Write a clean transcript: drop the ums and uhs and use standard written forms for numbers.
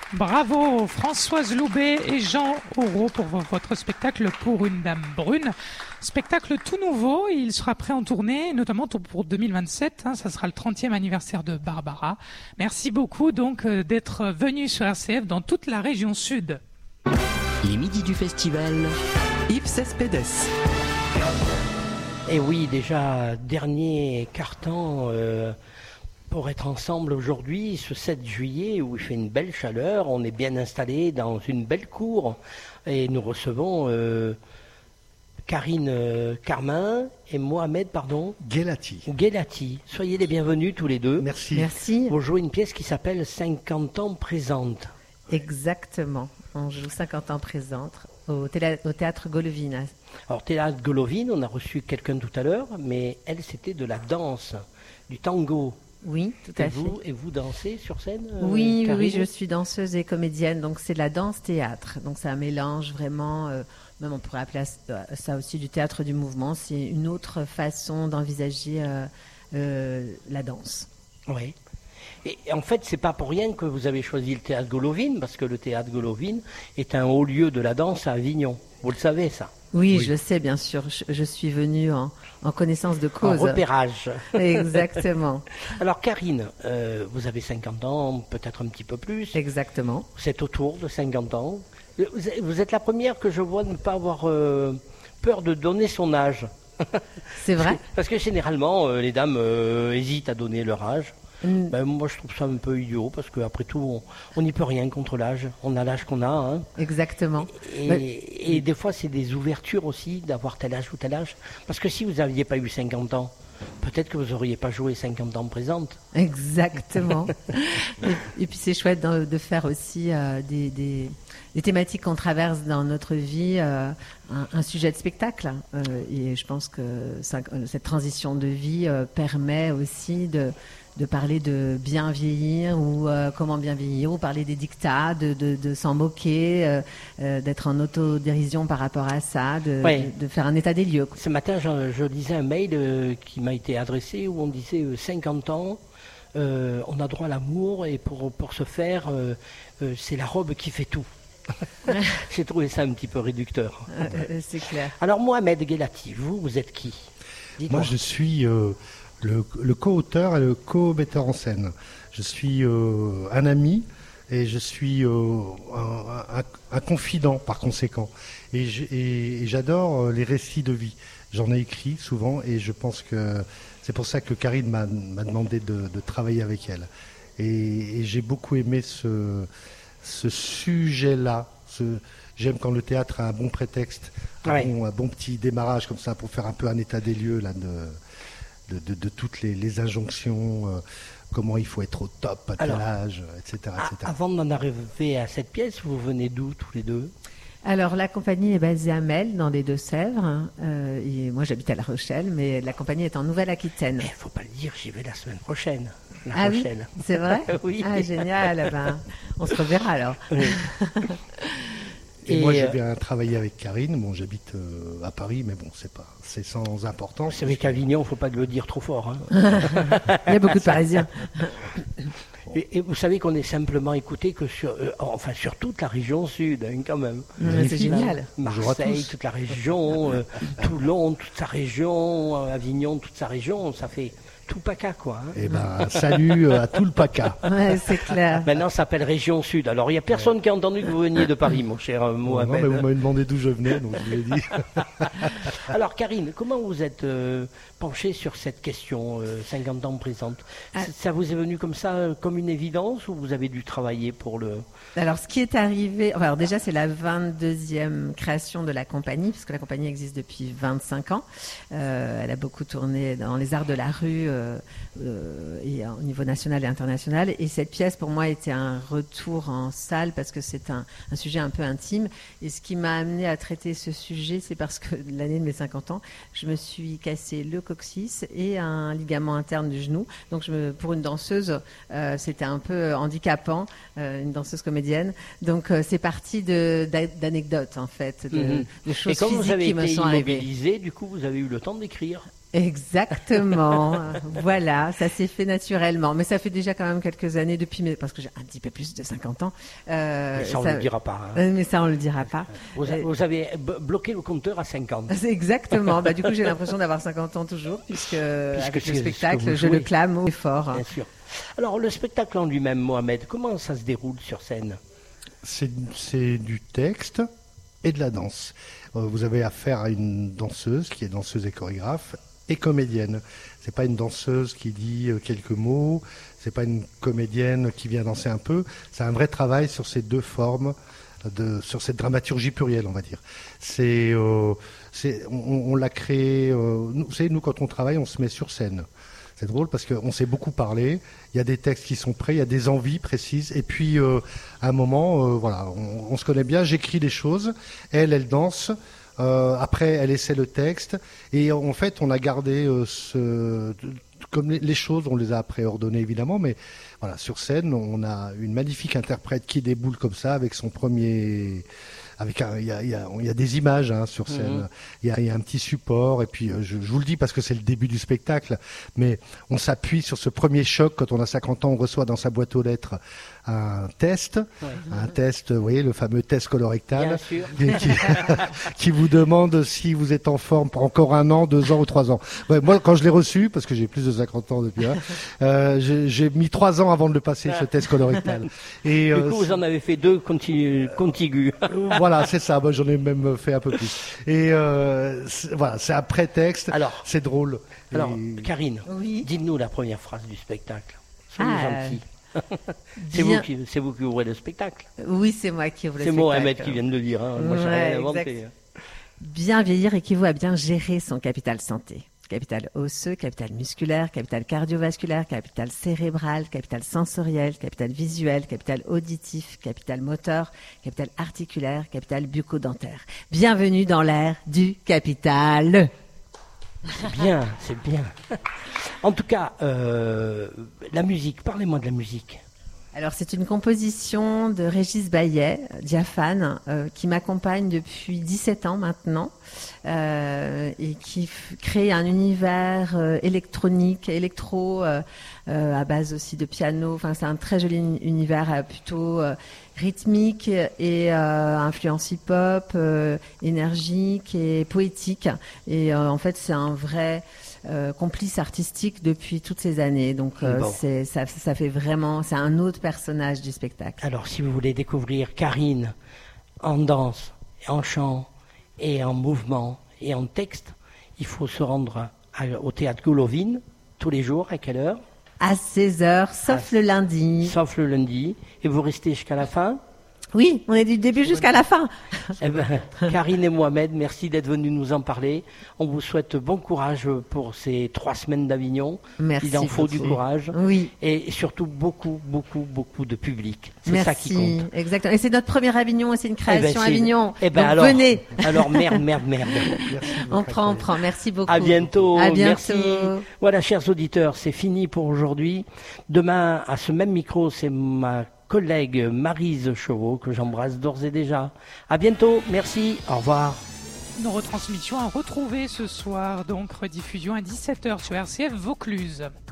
Bravo Françoise Loubet et Jean Aureau pour votre spectacle Pour une dame brune. Spectacle tout nouveau, il sera prêt en tournée, notamment pour 2027, ça sera le 30e anniversaire de Barbara. Merci beaucoup donc d'être venu sur RCF dans toute la région sud. Les midis du festival, Ipses Pedes. Et oui, déjà, dernier carton pour être ensemble aujourd'hui, ce 7 juillet, où il fait une belle chaleur. On est bien installé dans une belle cour et nous recevons Karine Carmin et Mohamed, Guelati. Soyez les bienvenus tous les deux. Merci. Vous jouez une pièce qui s'appelle 50 ans présente. Exactement. On joue 50 ans présente au théâtre Golovine. Alors, théâtre Golovine, on a reçu quelqu'un tout à l'heure, mais elle, c'était de la danse, du tango. Oui, tout à fait. Et vous dansez sur scène Oui, Karine ? je suis danseuse et comédienne, donc c'est de la danse-théâtre. Donc c'est un mélange vraiment, même on pourrait appeler ça aussi du théâtre du mouvement. C'est une autre façon d'envisager la danse. Oui. Et en fait, c'est pas pour rien que vous avez choisi le théâtre Golovine, parce que le théâtre Golovine est un haut lieu de la danse à Avignon. Vous le savez, ça ? Oui, je le sais, bien sûr. Je suis venue en connaissance de cause. En repérage. Exactement. Alors, Karine, vous avez 50 ans, peut-être un petit peu plus. Exactement. Vous êtes autour de 50 ans. Vous êtes la première que je vois ne pas avoir peur de donner son âge. C'est vrai ? Parce que généralement, les dames hésitent à donner leur âge. Moi, je trouve ça un peu idiot, parce qu'après tout, on n'y peut rien contre l'âge. On a l'âge qu'on a. Hein. Exactement. Et des fois, c'est des ouvertures aussi, d'avoir tel âge ou tel âge. Parce que si vous n'aviez pas eu 50 ans, peut-être que vous n'auriez pas joué 50 ans présente. Exactement. et puis, c'est chouette de faire aussi des thématiques qu'on traverse dans notre vie, un sujet de spectacle. Et je pense que cette transition de vie permet aussi de parler de bien vieillir ou comment bien vieillir, ou parler des dictats, de s'en moquer, d'être en autodérision par rapport à ça, de faire un état des lieux. Ce matin, je lisais un mail qui m'a été adressé où on disait 50 ans, on a droit à l'amour et pour ce faire, c'est la robe qui fait tout. J'ai trouvé ça un petit peu réducteur. C'est clair. Alors Mohamed Guelati, vous êtes qui ? Dites-moi. Moi, je suis le co-auteur et le co-metteur en scène. Je suis un ami et je suis un confident par conséquent. Et j'adore les récits de vie. J'en ai écrit souvent et je pense que c'est pour ça que Karine m'a demandé de travailler avec elle. Et j'ai beaucoup aimé ce sujet-là. J'aime quand le théâtre a un bon prétexte, un bon petit démarrage comme ça pour faire un peu un état des lieux là, de toutes les injonctions, comment il faut être au top à tel âge, etc. Avant d'en arriver à cette pièce, vous venez d'où tous les deux ? Alors, la compagnie est basée à Melle, dans les Deux-Sèvres. Et moi, j'habite à La Rochelle, mais la compagnie est en Nouvelle-Aquitaine. Il ne faut pas le dire, j'y vais la semaine prochaine. La Rochelle. Oui, c'est vrai ? Oui. Ah, génial. On se reverra alors. Oui. Et moi, je viens travailler avec Karine. Bon, j'habite à Paris, mais bon, c'est sans importance. Vous savez qu'Avignon, il ne faut pas le dire trop fort. Hein. Il y a beaucoup de Parisiens. Et vous savez qu'on est simplement écouté que sur toute la région sud, hein, quand même. C'est génial. Marseille, toute la région, Toulon, toute sa région, Avignon, toute sa région, ça fait tout PACA, quoi. Hein. Eh ben, salut à tout le PACA. Ouais, c'est clair. Maintenant, ça s'appelle région sud. Alors, il n'y a personne qui a entendu que vous veniez de Paris, mon cher Mohamed. Non, mais vous m'avez demandé d'où je venais, donc je vous l'ai dit. Alors, Karine, comment vous êtes penchée sur cette question 50 ans présente ? Ça vous est venu comme ça, comme une évidence, ou vous avez dû travailler pour le... Alors, ce qui est arrivé... alors déjà, c'est la 22e création de la compagnie, puisque la compagnie existe depuis 25 ans. Elle a beaucoup tourné dans les arts de la rue et au niveau national et international. Et cette pièce, pour moi, était un retour en salle, parce que c'est un sujet un peu intime. Et ce qui m'a amené à traiter ce sujet, c'est parce que l'année de mes 50 ans, je me suis cassé le coccyx et un ligament interne du genou. Donc, pour une danseuse, c'était un peu handicapant, une danseuse comédienne. Donc, c'est parti d'anecdotes, en fait, de choses physiques qui me sont arrivées. Et quand vous avez été immobilisé, du coup, vous avez eu le temps d'écrire. Exactement. Voilà, ça s'est fait naturellement. Mais ça fait déjà quand même quelques années parce que j'ai un petit peu plus de 50 ans. Mais ça, on ne le dira pas. Mais ça, on ne le dira pas. Vous avez bloqué le compteur à 50. Exactement. Du coup, j'ai l'impression d'avoir 50 ans toujours, puisque avec le spectacle, je le clame haut et fort. Bien sûr. Alors, le spectacle en lui-même, Mohamed, comment ça se déroule sur scène ? C'est du texte et de la danse. Vous avez affaire à une danseuse qui est danseuse et chorégraphe et comédienne. C'est pas une danseuse qui dit quelques mots, c'est pas une comédienne qui vient danser un peu. C'est un vrai travail sur ces deux formes, sur cette dramaturgie plurielle, on va dire. On l'a créé. Vous savez, nous, quand on travaille, on se met sur scène. C'est drôle parce qu'on s'est beaucoup parlé. Il y a des textes qui sont prêts, il y a des envies précises. Et puis, à un moment, voilà, on se connaît bien. J'écris des choses. Elle danse. Après, elle essaie le texte. Et en fait, on a gardé comme les choses, on les a préordonnées évidemment. Mais voilà, sur scène, on a une magnifique interprète qui déboule comme ça avec son premier. Il y a des images sur scène, il y a un petit support, et puis je vous le dis parce que c'est le début du spectacle, mais on s'appuie sur ce premier choc. Quand on a 50 ans, on reçoit dans sa boîte aux lettres un test, vous voyez, le fameux test colorectal, qui vous demande si vous êtes en forme pour encore 1 an, 2 ans ou 3 ans. Ouais, moi, quand je l'ai reçu, parce que j'ai plus de 50 ans depuis là, j'ai mis 3 ans avant de le passer, ce test colorectal. Et, du coup, vous en avez fait 2 contigus. Voilà, c'est ça. Moi, j'en ai même fait un peu plus. Et voilà, c'est un prétexte. Alors, c'est drôle. Alors, Karine, dites-nous la première phrase du spectacle. Soyez gentils. C'est vous qui ouvrez le spectacle. Oui, c'est moi qui ouvre le spectacle. C'est Mohamed qui vient de le dire. Moi, j'ai rien inventé. Bien vieillir équivaut à bien gérer son capital santé. Capital osseux, capital musculaire, capital cardiovasculaire, capital cérébral, capital sensoriel, capital visuel, capital auditif, capital moteur, capital articulaire, capital bucco-dentaire. Bienvenue dans l'ère du capital. C'est bien. En tout cas, la musique, parlez-moi de la musique. Alors, c'est une composition de Régis Baillet, diaphane, qui m'accompagne depuis 17 ans maintenant, et qui crée un univers électronique, électro, à base aussi de piano. Enfin, c'est un très joli univers plutôt rythmique et influence hip-hop, énergique et poétique. Et en fait, c'est un vrai complice artistique depuis toutes ces années. Donc ça fait vraiment, c'est un autre personnage du spectacle. Alors si vous voulez découvrir Karine en danse, en chant et en mouvement et en texte, il faut se rendre au théâtre Golovine tous les jours. À quelle heure ? À 16h, sauf le lundi. Sauf le lundi. Et vous restez jusqu'à la fin ? Oui, on est du début jusqu'à la fin. Eh ben, Karine et Mohamed, merci d'être venus nous en parler. On vous souhaite bon courage pour ces 3 semaines d'Avignon. Merci. Il en faut du courage. Oui. Et surtout beaucoup de public. C'est ça qui compte. Exactement. Et c'est notre premier Avignon et c'est une création Avignon. Donc alors, venez. Alors merde. On prend. Merci beaucoup. À bientôt. Merci. Voilà, chers auditeurs, c'est fini pour aujourd'hui. Demain, à ce même micro, c'est ma collègue Maryse Chevaux, que j'embrasse d'ores et déjà. À bientôt, merci, au revoir. Nos retransmissions à retrouver ce soir, donc rediffusion à 17h sur RCF Vaucluse.